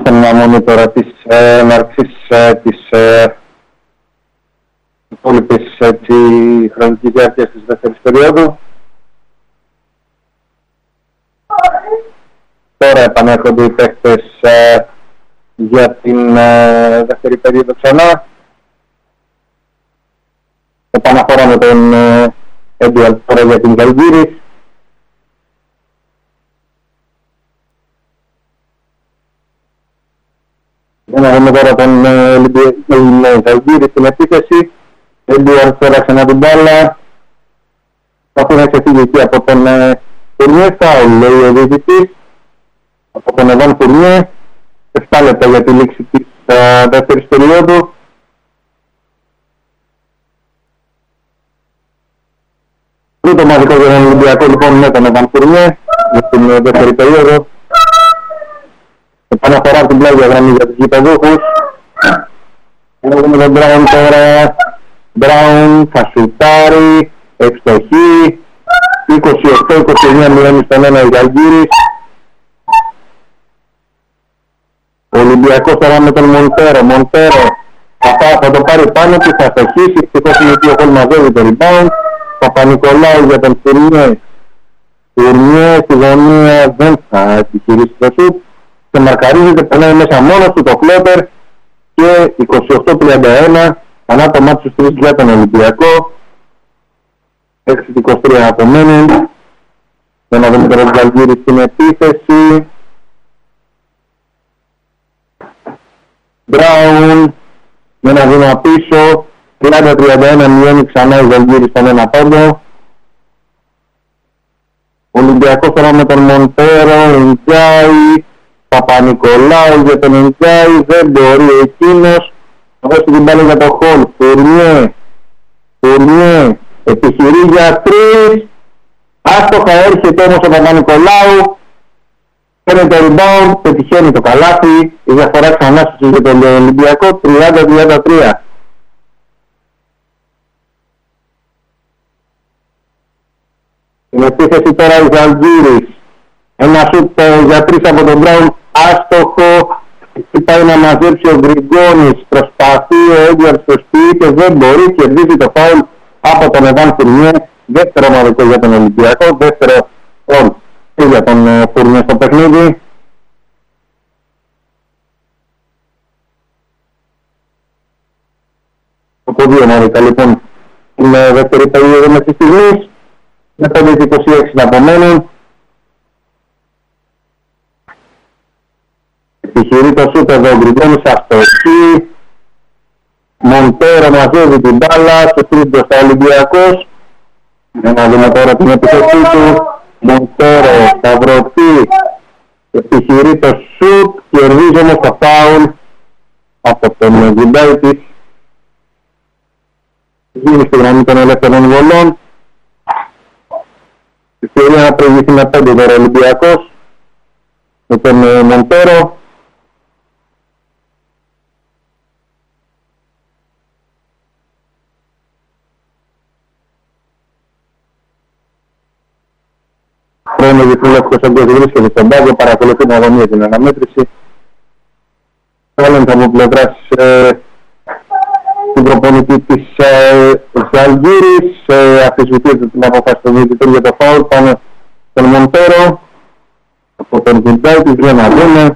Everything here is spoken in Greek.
Είμαστε μια μόνη τώρα της έναρξης της υπόλοιπης χρονικής διάρκειας της δεύτερης περίοδου. Τώρα επανέρχονται οι παίκτες για την δεύτερη περίοδο ξανά. Επαναφορά με τον Έντουαρτ τώρα για την Ζαλγκίρις. Να δούμε τώρα τον Ζαλγκίρις στην επίθεση. Έντουαρτ τώρα ξανά την μπάλα. Αφού να ξεφύγει εκεί από τον Φουρνιέ, φάουλ λέει ο διαιτητής. Από τον Εβάν Φουρνιέ. 7 λεπτά για τη λήξη της δεύτερης περίοδου. Τρίτο μαζικό για τον Ολυμπιακό λοιπόν με τον Εβάν Φουρνιέ για την δεύτερη περίοδο. Επαναφορά από την πλάγια γραμμή για τους γηπεδούχους. Έχουμε τον Μπράουν τώρα. Μπράουν θα σουτάρει. Ευστοχή. 28-29 μειώνει στον ένα ο Ζαλγκίρις. Ο Ολυμπιακός τώρα με τον Μοντέρο. Μοντέρο θα το πάρει πάνω και θα στοχίσει. Ευτυχώς είναι ότι ο Χολ μαζεύει το rebound. Παπα-Νικολάου για τον Φουρνιέ. Φουρνιέ στη γωνία δεν θα επιχειρήσει το σουτ. Και μαρκαρίζεται, περνάει μέσα μόνος του το φλότερ και 28-31 ανάτομα στους 3 για τον Ολυμπιακό. 6-23 απομένουν. Για να δούμε τώρα τον Ζαλγκίρις στην επίθεση. Μπράουν με ένα βήμα πίσω. 30-31 μειώνει ξανά ο Ζαλγκίρις στον ένα πόντο. Ο Ολυμπιακός τώρα με τον Μοντέρο, Ιντζάι. Παπα-Νικολάου για τον Ιντζάι, δεν μπορεί εκείνος. Θα δώσει την μπάλα για τον Χολ. Φουρνιέ, επιχειρεί για 3. Άστοχα έρχεται όμως ο Παπα-Νικολάου. Παίρνει το rebound, πετυχαίνει το καλάθι. Η διαφορά ξανά στους για τον Ολυμπιακό, 30-33. Στην επίθεση τώρα η Ζαλγκίρις. Ένα σουτ για 3 από τον Μπράουν, άστοχο. Πάει να μαζέψει ο Γκριγκόνης. Προσπαθεί ο Έντουαρτ στο σπίτι, δεν μπορεί. Κερδίζει το φάουλ από τον Εβάν Φουρνιέ. Δεύτερο ομαδικό για τον Ολυμπιακό. Δεύτερο φάουλ για τον Φουρνιέ στο παιχνίδι. Από 2 ομαδικά λοιπόν. Είναι δεύτερη περίοδο μέχρι στιγμής. Με 5-26 να απομένουν. Επιχειρεί το σούτ εδώ, ο Γκριγκόνης αστοχή. Μοντέρο μαζεύει την μπάλα, στο τρίτο στα Ολυμπιακός. Να δούμε τώρα την επιθεσή του. Μοντέρο σταυρωθεί, επιχειρεί το σούτ, κερδίζει όμως το φάουλ από τον Γκριγκάιτης. Γίνει στη γραμμή των ελεύθερων βολών. Ευκαιρία να προηγηθεί με 5 τώρα ο Ολυμπιακός. Με τον Μοντέρο. Χρόνο διεθνεύκος Αγκός βρίσκεται στον πάγο, παρακολουθεί την αγωνία την αναμέτρηση. Όλων από πλευράς του προπονητή της Ζαλγκίρις, αφισβητείται την αποφάση των διαιτητών για το φάουλ πάνω στον Μοντέρο. Από τον Γκριγκάιτης, για να δούμε.